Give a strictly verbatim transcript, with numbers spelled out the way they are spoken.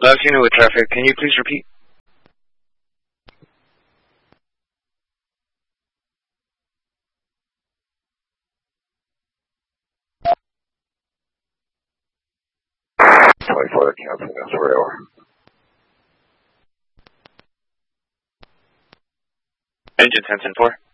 Last unit with traffic, can you please repeat? twenty-four, canceling this for hour. Engine ten ten four.